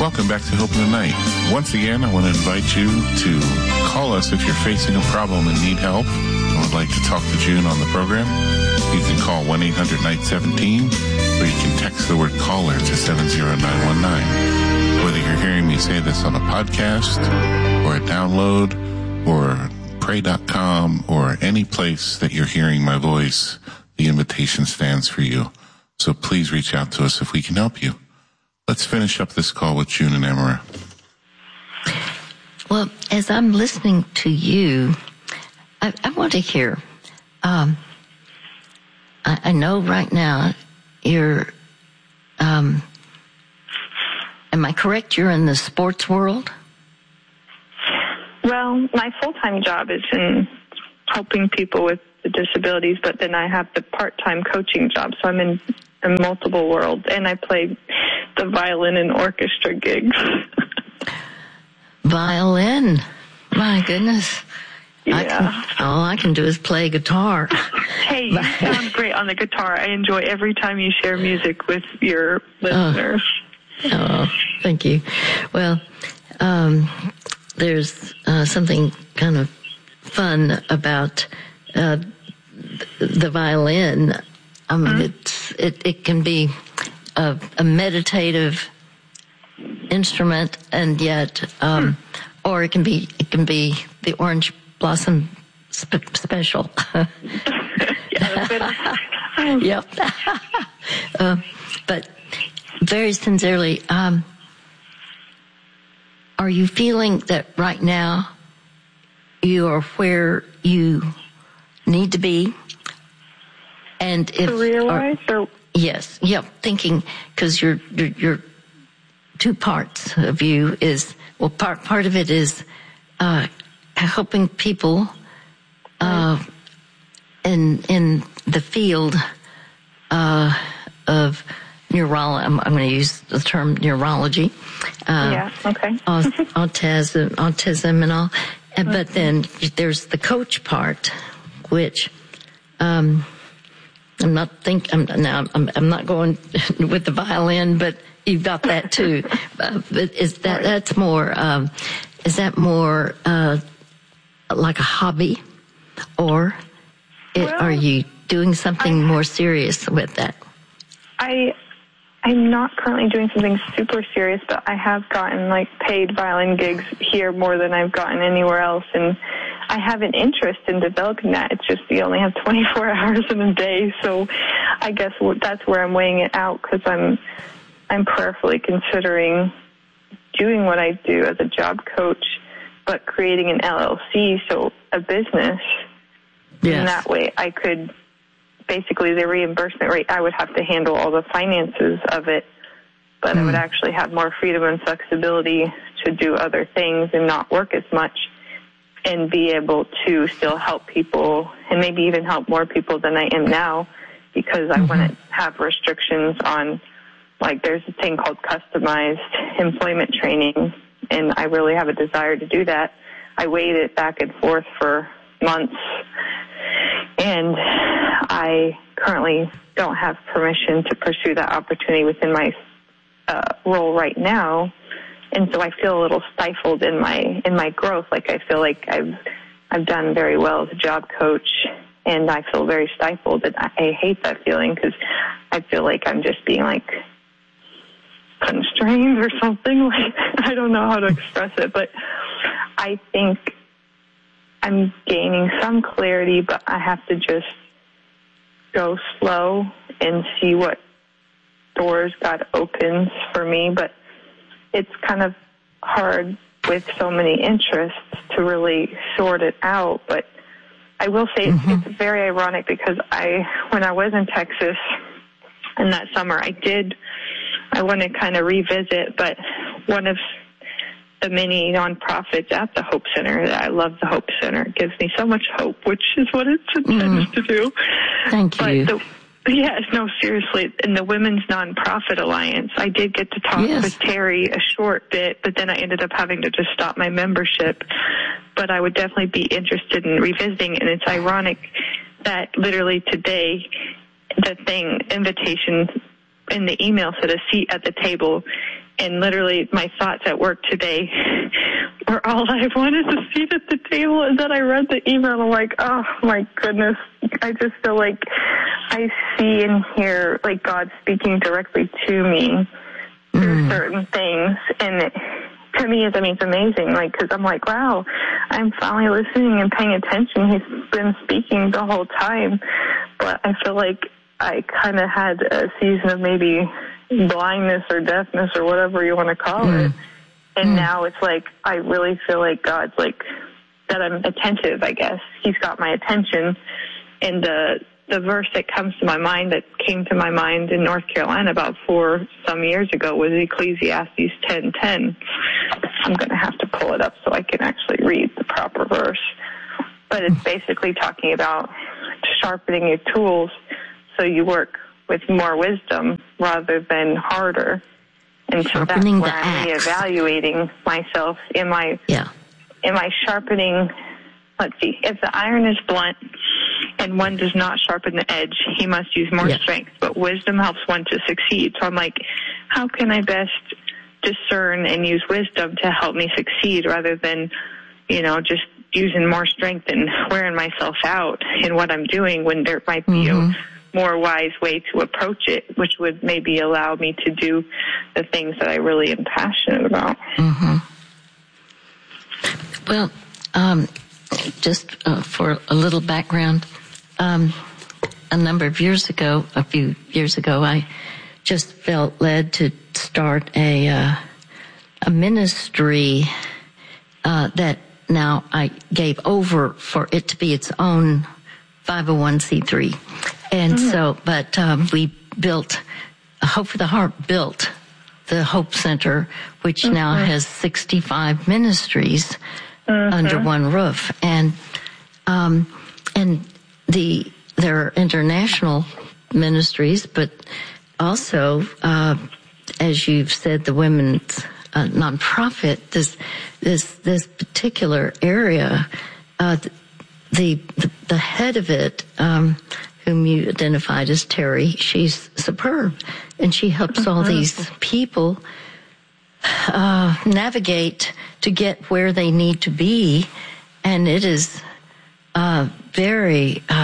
Welcome back to Hope in the Night. Once again, I want to invite you to call us if you're facing a problem and need help and would like to talk to June on the program. You can call 1-800-NIGHT-17 or you can text the word caller to 70919. Whether you're hearing me say this on a podcast or a download or pray.com or any place that you're hearing my voice, the invitation stands for you. So please reach out to us if we can help you. Let's finish up this call with June and Amara. Well, as I'm listening to you, I want to hear. I know right now you're, am I correct? You're in the sports world? Well, my full-time job is in helping people with the disabilities, but then I have the part-time coaching job, so I'm in multiple worlds, and I play the violin and orchestra gigs. Violin? My goodness. Yeah. All I can do is play guitar. Hey, you sound great on the guitar. I enjoy every time you share music with your listeners. Oh, thank you. Well, there's something kind of fun about the violin. It can be a meditative instrument, and yet, or it can be the Orange Blossom Special. Yep. But very sincerely, are you feeling that right now you are where you need to be? And if yes, yep, thinking, because you're two parts of you is, well, part of it is helping people in the field of neurology. I'm going to use the term neurology. Autism and all. But then there's the coach part, which I'm not going with the violin, but you've got that too. But is that more like a hobby, or are you doing something more serious with that? I'm not currently doing something super serious, but I have gotten paid violin gigs here more than I've gotten anywhere else, and I have an interest in developing that. It's just you only have 24 hours in a day, so I guess that's where I'm weighing it out, because I'm prayerfully considering doing what I do as a job coach, but creating an LLC, so a business. Yes. And that way I could, basically the reimbursement rate, I would have to handle all the finances of it, but I would actually have more freedom and flexibility to do other things and not work as much, and be able to still help people, and maybe even help more people than I am now, because I wouldn't have restrictions on, there's a thing called customized employment training, and I really have a desire to do that. I weighed it back and forth for months, and I currently don't have permission to pursue that opportunity within my role right now, and so I feel a little stifled in my growth. I feel like I've done very well as a job coach, and I feel very stifled, and I hate that feeling, because I feel like I'm just being constrained or something. I don't know how to express it, but I think I'm gaining some clarity, but I have to just go slow and see what doors God opens for me. But it's kind of hard with so many interests to really sort it out. But I will say it's very ironic, because when I was in Texas in that summer, I want to kind of revisit, but one of the many nonprofits at the Hope Center, I love the Hope Center. It gives me so much hope, which is what it's intended to do. Thank you. Yes, no, seriously. In the Women's Nonprofit Alliance, I did get to talk with Terry a short bit, but then I ended up having to just stop my membership. But I would definitely be interested in revisiting, and it's ironic that literally today, the invitation in the email said a seat at the table, And literally my thoughts at work today were all I wanted to seat at the table. And then I read the email and I'm like, oh my goodness. I just feel like I see and hear like God speaking directly to me through certain things. And to me, it's amazing. Like, cause I'm like, wow, I'm finally listening and paying attention. He's been speaking the whole time. But I feel like I kind of had a season of maybe blindness or deafness or whatever you want to call it. And now it's like, I really feel like God's like, that I'm attentive, I guess. He's got my attention. And the verse that comes to my mind, that came to my mind in North Carolina about 4 some years ago, was Ecclesiastes 10:10. I'm going to have to pull it up so I can actually read the proper verse. But it's basically talking about sharpening your tools so you work with more wisdom rather than harder. And so that's where I'm reevaluating myself. Am I sharpening? Let's see. If the iron is blunt and one does not sharpen the edge, he must use more strength. But wisdom helps one to succeed. So I'm like, how can I best discern and use wisdom to help me succeed rather than, just using more strength and wearing myself out in what I'm doing, when there might be a more wise way to approach it, which would maybe allow me to do the things that I really am passionate about. Well, just for a little background, a few years ago, I just felt led to start a ministry that now I gave over for it to be its own 501c3. And so, but we built, Hope for the Heart built the Hope Center, which now has 65 ministries under one roof. And there are international ministries, but also, as you've said, the women's nonprofit, this particular area, the head of it, whom you identified as Terry, she's superb, and she helps all these people navigate to get where they need to be, and it is very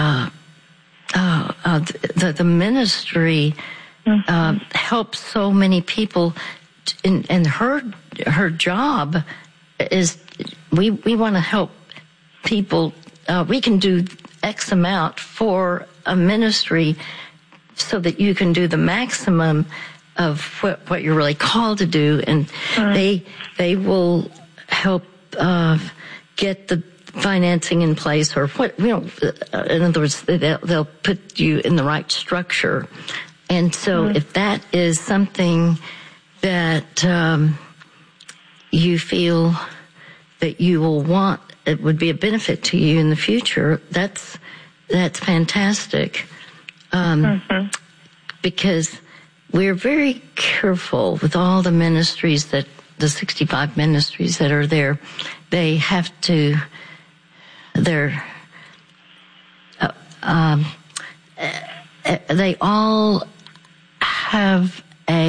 the ministry helps so many people, and her job is we want to help people. We can do X amount for a ministry so that you can do the maximum of what you're really called to do, and they will help get the financing in place, or in other words, they'll put you in the right structure. And so if that is something that you feel that you will want, it would be a benefit to you in the future, that's fantastic. Because we're very careful with all the ministries the 65 ministries that are there. They have to, they all have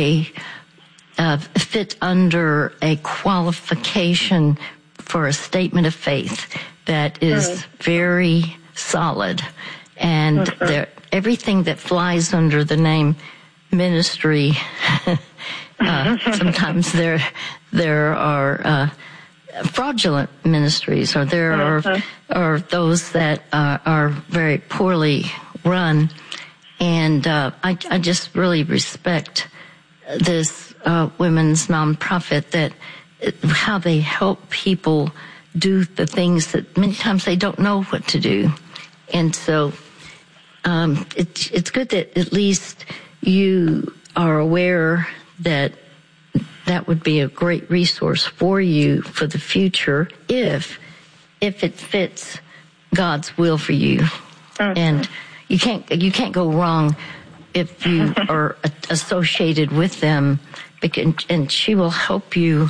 fit under a qualification for a statement of faith that is very solid, and everything that flies under the name ministry. Sometimes there are fraudulent ministries, or there are those that are very poorly run, and I just really respect this women's nonprofit, that how they help people do the things that many times they don't know what to do. And so it's good that at least you are aware that that would be a great resource for you for the future if it fits God's will for you. And you can't go wrong if you are associated with them, and she will help you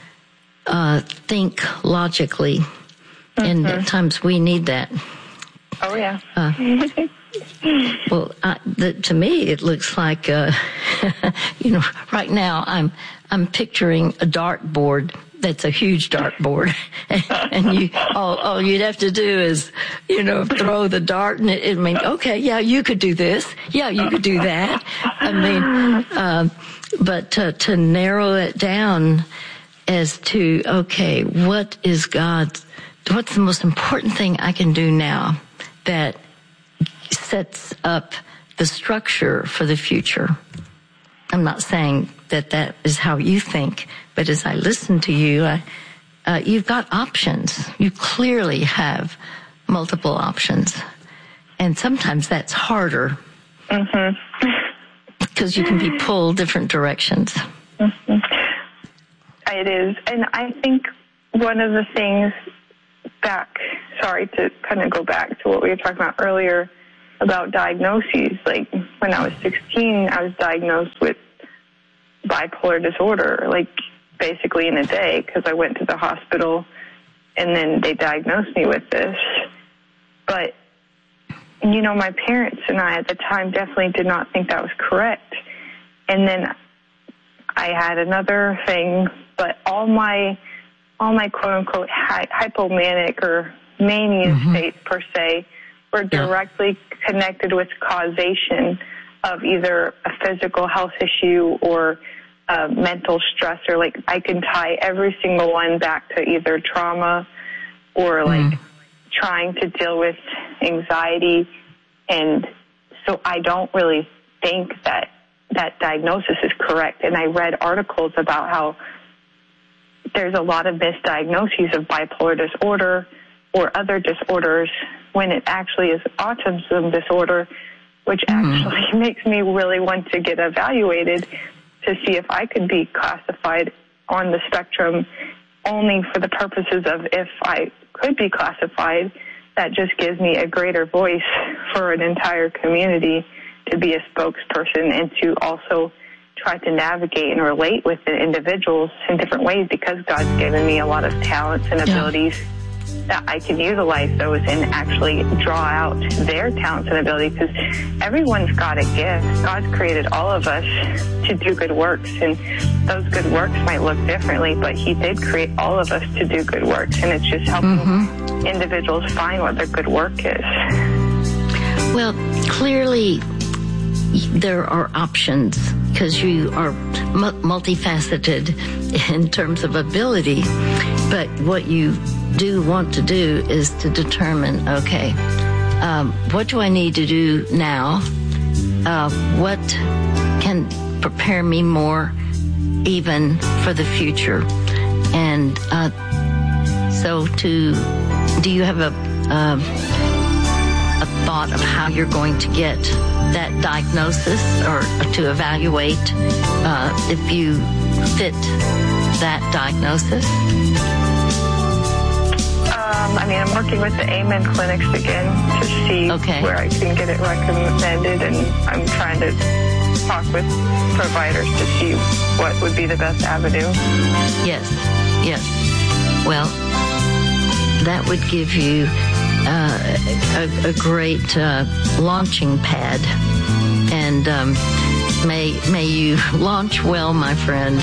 think logically. And at times we need that. Oh, yeah. Well, to me, it looks like, right now I'm picturing a dartboard. That's a huge dartboard, and all you'd have to do is, throw the dart, and okay, yeah, you could do this, yeah, you could do that. But to narrow it down as to, okay, what's the most important thing I can do now that sets up the structure for the future? I'm not saying that is how you think, but as I listen to you, you've got options. You clearly have multiple options. And sometimes that's harder. Mm-hmm. Because you can be pulled different directions. Mm-hmm. It is. And I think one of the things to kind of go back to what we were talking about earlier about diagnoses, like when I was 16, I was diagnosed with bipolar disorder, like basically in a day, because I went to the hospital and then they diagnosed me with this. But, my parents and I at the time definitely did not think that was correct. And then I had another thing, but all my quote unquote hypomanic or mania states per se were directly connected with causation of either a physical health issue or mental stressor. Like I can tie every single one back to either trauma or like trying to deal with anxiety. And so I don't really think that diagnosis is correct. And I read articles about how there's a lot of misdiagnoses of bipolar disorder or other disorders when it actually is autism disorder, which actually makes me really want to get evaluated to see if I could be classified on the spectrum only for the purposes of if I could be classified. That just gives me a greater voice for an entire community to be a spokesperson and to also try to navigate and relate with the individuals in different ways, because God's given me a lot of talents and abilities that I can utilize those and actually draw out their talents and abilities, because everyone's got a gift. God's created all of us to do good works, and those good works might look differently, but He did create all of us to do good works, and it's just helping individuals find what their good work is. Well, clearly there are options because you are multifaceted in terms of ability, but what you do want to do is to determine, okay, what do I need to do now? What can prepare me more even for the future? And do you have a thought of how you're going to get that diagnosis or to evaluate if you fit that diagnosis? I'm working with the Amen clinics again to see where I can get it recommended, and I'm trying to talk with providers to see what would be the best avenue. Yes. Well, that would give you a great launching pad, and may you launch well, my friend.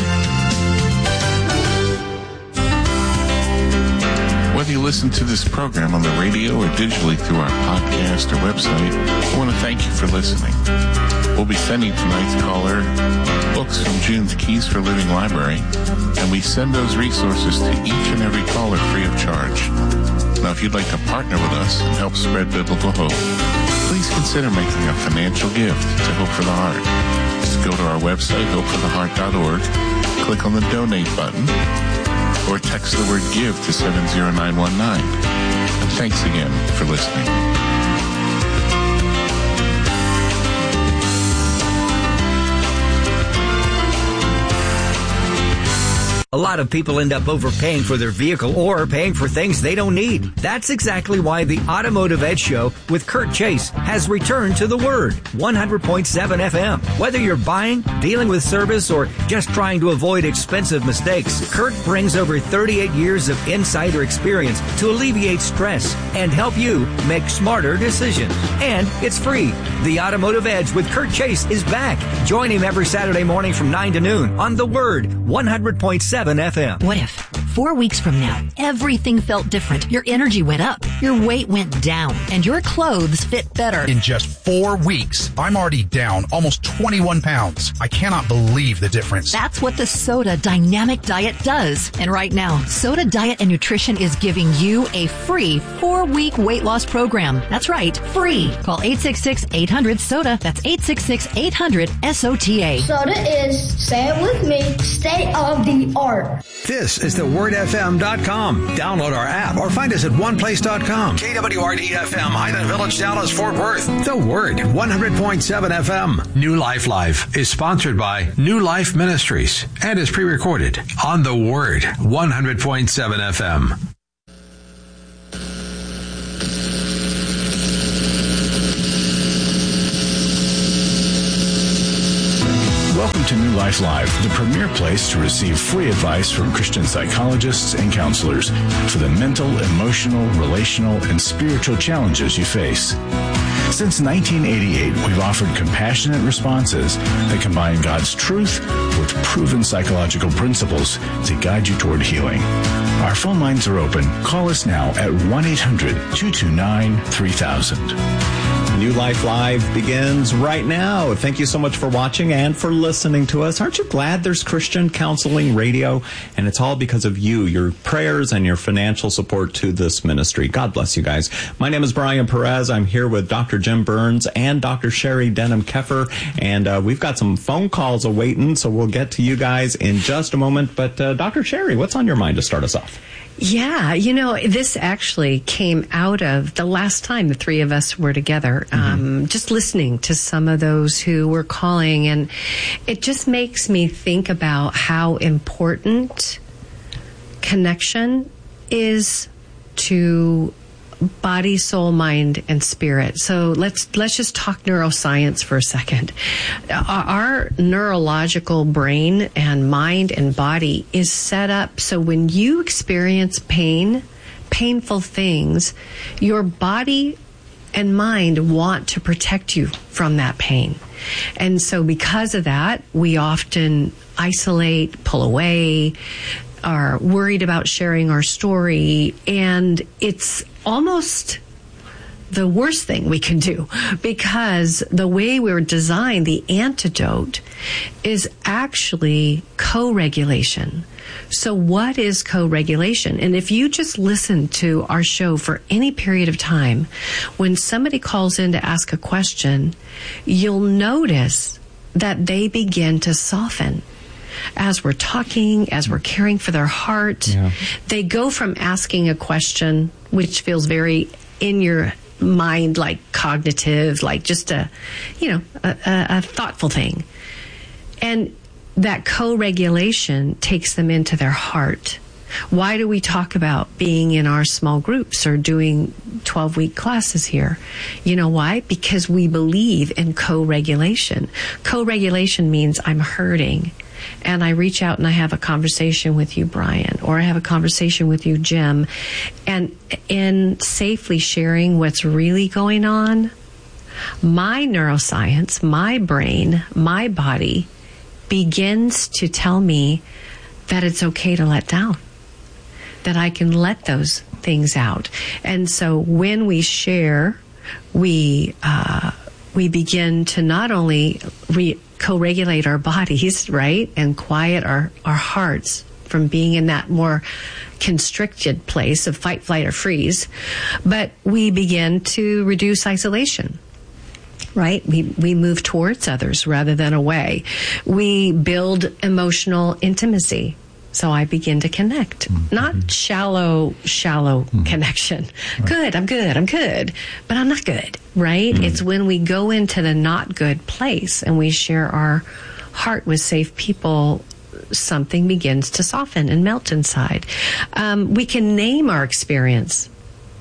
Whether you listen to this program on the radio or digitally through our podcast or website, I want to thank you for listening. We'll be sending tonight's caller books from June's Keys for Living Library, and we send those resources to each and every caller free of charge. Now, if you'd like to partner with us and help spread biblical hope, please consider making a financial gift to Hope for the Heart. Just go to our website, hopefortheheart.org, click on the donate button, or text the word GIVE to 70919. And thanks again for listening. A lot of people end up overpaying for their vehicle or paying for things they don't need. That's exactly why the Automotive Edge Show with Kurt Chase has returned to the Word, 100.7 FM. Whether you're buying, dealing with service, or just trying to avoid expensive mistakes, Kurt brings over 38 years of insider experience to alleviate stress and help you make smarter decisions. And it's free. The Automotive Edge with Kurt Chase is back. Join him every Saturday morning from 9 to noon on The Word, 100.7 FM. What if 4 weeks from now, everything felt different? Your energy went up, your weight went down, and your clothes fit better. In just 4 weeks, I'm already down almost 21 pounds. I cannot believe the difference. That's what the Soda Dynamic Diet does. And right now, Soda Diet and Nutrition is giving you a free 4-week weight loss program. That's right, free. Call 866-800-SODA. That's 866-800-SOTA. Soda is, say it with me, state of the art. This is thewordfm.com. Download our app or find us at oneplace.com. KWRD-FM, Highland Village, Dallas, Fort Worth. The Word, 100.7 FM. New Life Live is sponsored by New Life Ministries and is pre-recorded on The Word, 100.7 FM. Welcome to New Life Live, the premier place to receive free advice from Christian psychologists and counselors for the mental, emotional, relational, and spiritual challenges you face. Since 1988, we've offered compassionate responses that combine God's truth with proven psychological principles to guide you toward healing. Our phone lines are open. Call us now at 1-800-229-3000. New Life Live begins right now. Thank you so much for watching and for listening to us. Aren't you glad there's Christian Counseling Radio? And it's all because of you, your prayers, and your financial support to this ministry. God bless you guys. My name is Brian Perez. I'm here with Dr. Jim Burns and Dr. Sherry Denham-Keffer. And we've got some phone calls awaiting, so we'll get to you guys in just a moment. But Dr. Sherry, what's on your mind to start us off? Yeah, this actually came out of the last time the three of us were together, just listening to some of those who were calling. And it just makes me think about how important connection is to body, soul, mind, and spirit. So let's just talk neuroscience for a second. Our neurological brain and mind and body is set up so when you experience painful things, your body and mind want to protect you from that pain. And so because of that, we often isolate, pull away, are worried about sharing our story, and it's almost the worst thing we can do, because the way we were designed, the antidote is actually co-regulation. So what is co-regulation? And if you just listen to our show for any period of time, when somebody calls in to ask a question, you'll notice that they begin to soften. As we're talking, as we're caring for their heart, they go from asking a question, which feels very in your mind, like cognitive, like just a thoughtful thing. And that co-regulation takes them into their heart. Why do we talk about being in our small groups or doing 12-week classes here? You know why? Because we believe in co-regulation. Co-regulation means I'm hurting, and I reach out and I have a conversation with you, Brian, or I have a conversation with you, Jim, and in safely sharing what's really going on, my neuroscience, my brain, my body begins to tell me that it's okay to let down, that I can let those things out. And so when we share, we begin to not only co-regulate our bodies, right, and quiet our hearts from being in that more constricted place of fight, flight, or freeze, but we begin to reduce isolation. Right? We move towards others rather than away. We build emotional intimacy. So I begin to connect. Not shallow connection. Good, I'm good, but I'm not good, right? It's when we go into the not good place and we share our heart with safe people, something begins to soften and melt inside. We can name our experience.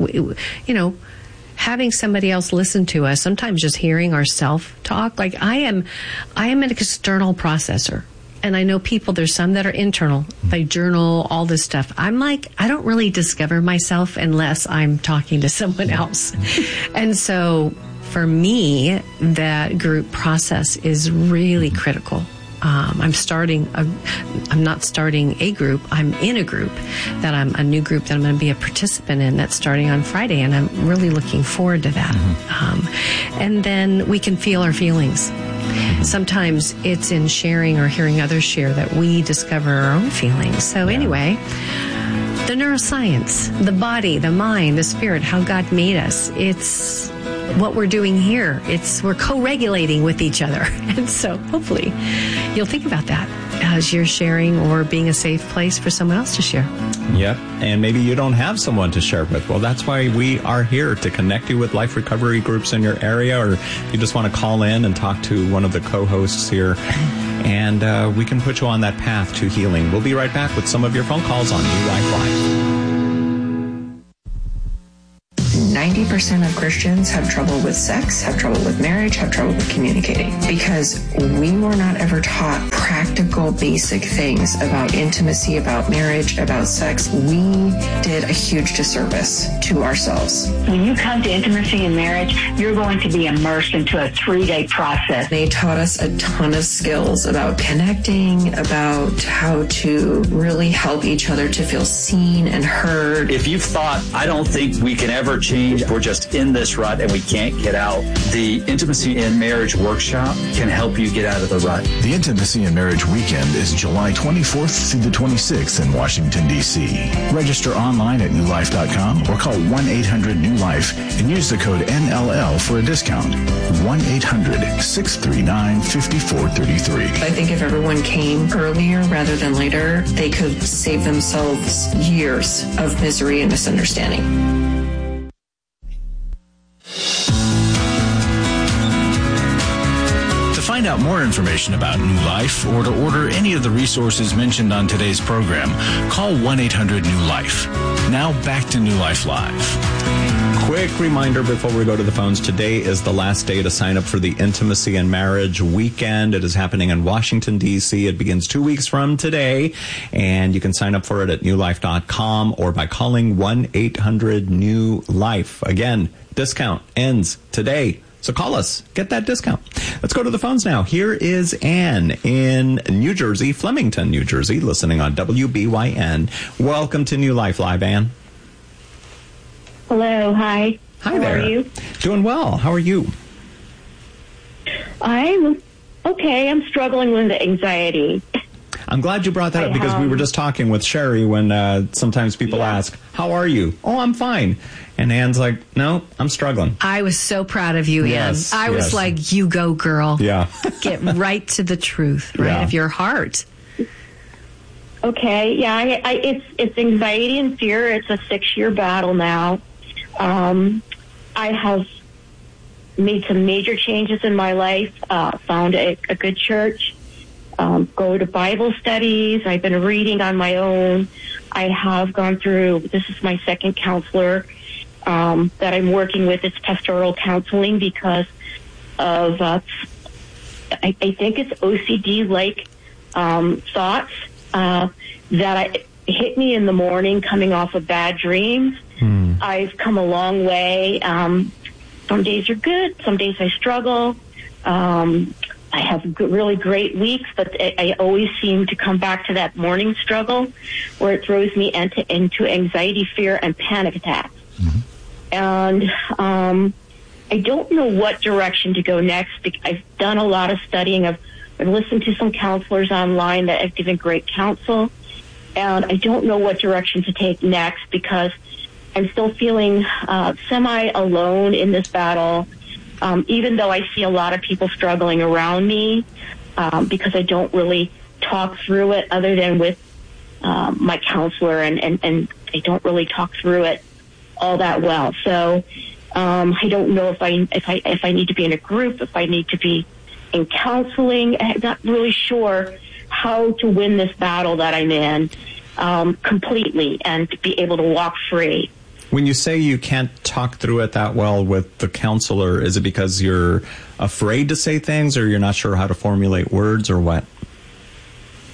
Having somebody else listen to us, sometimes just hearing our self-talk. Like I am an external processor. And I know people, there's some that are internal. They journal, all this stuff. I'm like, I don't really discover myself unless I'm talking to someone else. And so for me, that group process is really critical. I'm not starting a group. I'm in a group a new group that I'm going to be a participant in that's starting on Friday. And I'm really looking forward to that. And then we can feel our feelings. Sometimes it's in sharing or hearing others share that we discover our own feelings. So anyway, the neuroscience, the body, the mind, the spirit, how God made us, it's what we're doing here. We're co-regulating with each other. And so hopefully you'll think about that as you're sharing or being a safe place for someone else to share. Yep. And maybe you don't have someone to share with. Well, that's why we are here, to connect you with life recovery groups in your area, or you just want to call in and talk to one of the co-hosts here, and we can put you on that path to healing. We'll be right back with some of your phone calls on New Life Live. 90% of Christians have trouble with sex, have trouble with marriage, have trouble with communicating, because we were not ever taught practical, basic things about intimacy, about marriage, about sex. We did a huge disservice to ourselves. When you come to intimacy and marriage, you're going to be immersed into a 3-day process. They taught us a ton of skills about connecting, about how to really help each other to feel seen and heard. If you've thought, I don't think we can ever change, we're just in this rut and we can't get out, the Intimacy and Marriage Workshop can help you get out of the rut. The Intimacy and Marriage Weekend is July 24th through the 26th in Washington, D.C. Register online at newlife.com or call 1-800-NEW-LIFE and use the code NLL for a discount. 1-800-639-5433. I think if everyone came earlier rather than later, they could save themselves years of misery and misunderstanding. To find out more information about New Life or to order any of the resources mentioned on today's program, call 1-800-NEW-LIFE. Now back to New Life Live. Quick reminder before we go to the phones. Today is the last day to sign up for the Intimacy and Marriage Weekend. It is happening in Washington, D.C. It begins 2 weeks from today, and you can sign up for it at newlife.com or by calling 1-800-NEW-LIFE. Again, discount ends today. So call us. Get that discount. Let's go to the phones now. Here is Ann in New Jersey, Flemington, New Jersey, listening on WBYN. Welcome to New Life Live, Ann. Hello. Hi. Hi there. How are you? Doing well. How are you? I'm okay. I'm struggling with anxiety. I'm glad you brought that up because we were just talking with Sherry when sometimes people ask, how are you? Oh, I'm fine. And Ann's like, no, I'm struggling. I was so proud of you, yes, Ann. I was like, you go, girl. Yeah. Get right to the truth, right, of your heart. Okay. Yeah. It's anxiety and fear. It's a 6-year battle now. I have made some major changes in my life, found a good church, go to Bible studies. I've been reading on my own. I have gone through, this is my second counselor that I'm working with. It's pastoral counseling because of, I think it's OCD-like thoughts that hit me in the morning coming off of bad dreams. I've come a long way. Some days are good. Some days I struggle. I have really great weeks, but I always seem to come back to that morning struggle where it throws me into anxiety, fear, and panic attacks. And I don't know what direction to go next. I've done a lot of studying. I've listened to some counselors online that have given great counsel, and I don't know what direction to take next because I'm still feeling semi-alone in this battle, even though I see a lot of people struggling around me because I don't really talk through it other than with my counselor, and I don't really talk through it all that well. So I don't know if I need to be in a group, if I need to be in counseling. I'm not really sure how to win this battle that I'm in completely and to be able to walk free. When you say you can't talk through it that well with the counselor, is it because you're afraid to say things or you're not sure how to formulate words or what?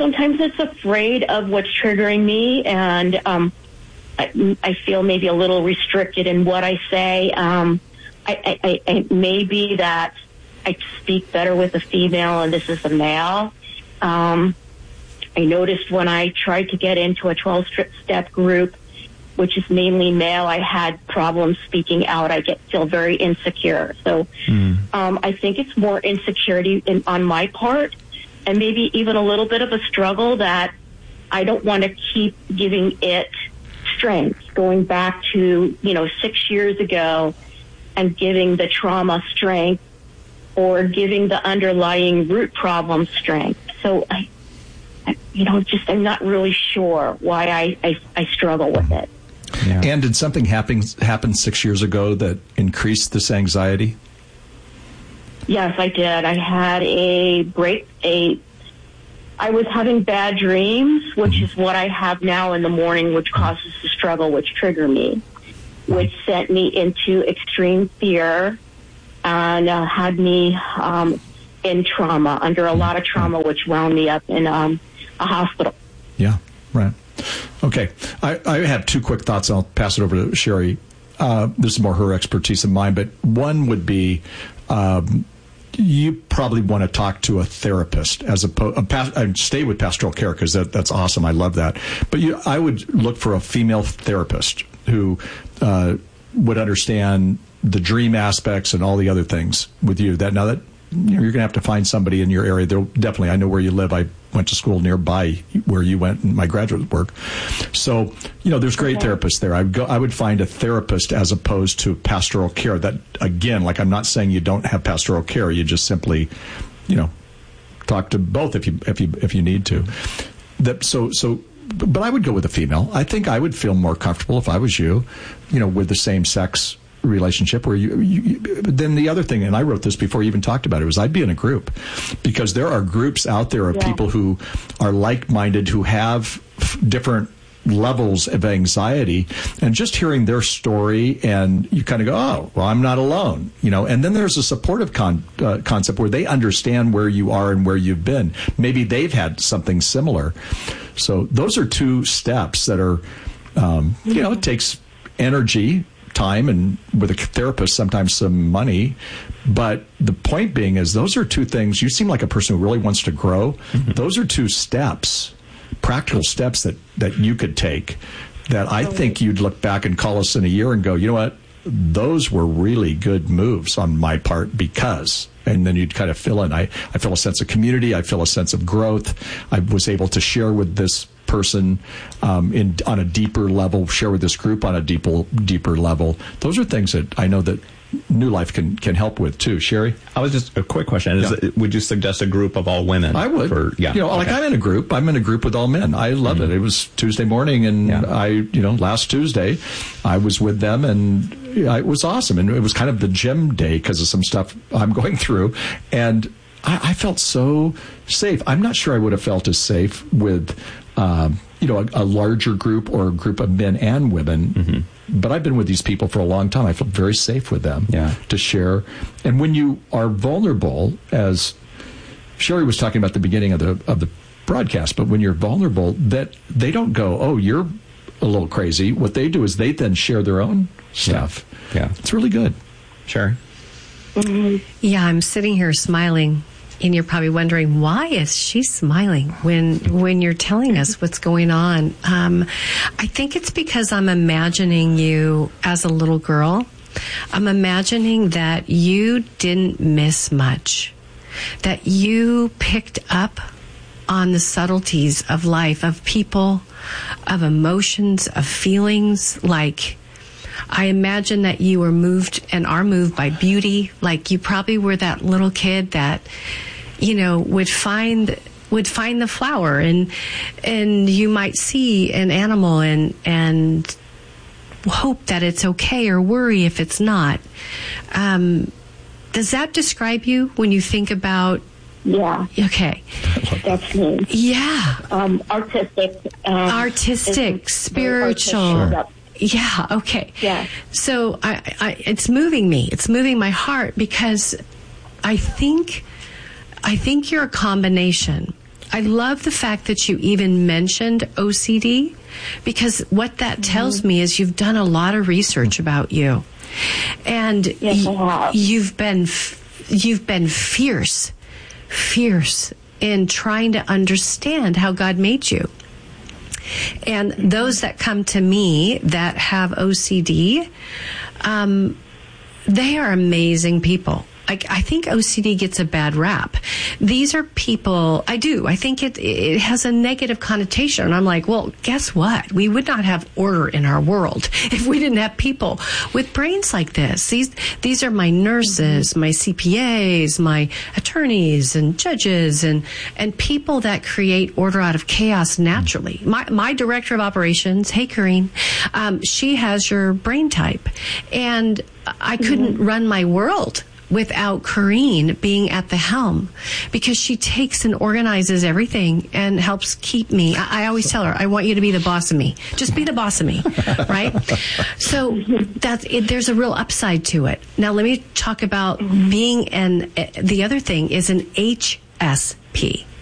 sometimes it's afraid of what's triggering me, and I feel maybe a little restricted in what I say. It may be that I speak better with a female and this is a male. I noticed when I tried to get into a 12-step group, which is mainly male, I had problems speaking out. I feel very insecure. So I think it's more insecurity on my part, and maybe even a little bit of a struggle that I don't want to keep giving it strength, going back to 6 years ago and giving the trauma strength or giving the underlying root problem strength. So I'm not really sure why I struggle with it. Yeah. And did something happen 6 years ago that increased this anxiety? Yes, I did. I had I was having bad dreams, which is what I have now in the morning, which causes the struggle, which trigger me, which sent me into extreme fear and had me in trauma, under a lot of trauma, which wound me up in a hospital. Yeah, right. Okay. I have two quick thoughts. I'll pass it over to Sherry. This is more her expertise than mine, but one would be you probably want to talk to a therapist as stay with pastoral care because that's awesome. I love that. But I would look for a female therapist who would understand the dream aspects and all the other things with you. You're going to have to find somebody in your area. Definitely, I know where you live. I went to school nearby where you went in my graduate work. So, there's great therapists there. I would find a therapist as opposed to pastoral care. That, again, I'm not saying you don't have pastoral care. You just simply, talk to both if you need to. But I would go with a female. I think I would feel more comfortable if I was you, with the same sex relationship where then the other thing, and I wrote this before you even talked about it, was I'd be in a group, because there are groups out there of people who are like-minded, who have different levels of anxiety, and just hearing their story, and you kind of go, oh, well, I'm not alone, and then there's a supportive concept where they understand where you are and where you've been. Maybe they've had something similar. So those are two steps that are, it takes energy, time, and with a therapist, sometimes some money. But the point being is those are two things. You seem like a person who really wants to grow. Mm-hmm. Those are two steps, practical steps that you could take that I think you'd look back and call us in a year and go, you know what? Those were really good moves on my part because, and then you'd kind of fill in. I feel a sense of community. I feel a sense of growth. I was able to share with this person on a deeper level, share with this group on a deeper level. Those are things that I know that New Life can help with too. Sherry? I was just a quick question. Would you suggest a group of all women? I would. I'm in a group. I'm in a group with all men. I love it. It was Tuesday morning, and last Tuesday, I was with them, and it was awesome. And it was kind of the gym day because of some stuff I'm going through, and I felt so safe. I'm not sure I would have felt as safe with a larger group or a group of men and women. Mm-hmm. But I've been with these people for a long time. I feel very safe with them to share. And when you are vulnerable, as Sherry was talking about at the beginning of the broadcast, but when you're vulnerable, that they don't go, oh, you're a little crazy. What they do is they then share their own stuff. Yeah. It's really good. Sherry? Mm-hmm. Yeah, I'm sitting here smiling. And you're probably wondering, why is she smiling when you're telling us what's going on? I think it's because I'm imagining you as a little girl. I'm imagining that you didn't miss much, that you picked up on the subtleties of life, of people, of emotions, of feelings. Like, I imagine that you were moved and are moved by beauty. Like, you probably were that little kid that, would find the flower, and you might see an animal and hope that it's okay or worry if it's not. Does that describe you when you think about? Yeah. Okay. That's me. Yeah. Artistic, spiritual. Sure. Yeah. Okay. Yeah. So it's moving me. It's moving my heart because I think you're a combination I love the fact that you even mentioned OCD, because what that tells me is you've done a lot of research about you. And you've been fierce in trying to understand how God made you. And those that come to me that have OCD, they are amazing people. I think OCD gets a bad rap. These are people, I think it has a negative connotation. And I'm like, well, guess what? We would not have order in our world if we didn't have people with brains like this. These are my nurses, my CPAs, my attorneys and judges and people that create order out of chaos naturally. My director of operations, hey, Corrine, she has your brain type. And I couldn't run my world without Corrine being at the helm, because she takes and organizes everything and helps keep me. I always tell her, I want you to be the boss of me. Just be the boss of me, right? So there's a real upside to it. Now let me talk about being the other thing is an HSP.